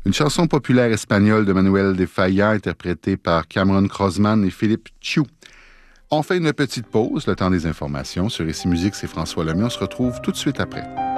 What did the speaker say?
Une chanson populaire espagnole de Manuel de Falla, interprétée par Cameron Crossman et Philippe Chiu. On fait une petite pause, le temps des informations. Sur Ici Musique, c'est François Lemay. On se retrouve tout de suite après.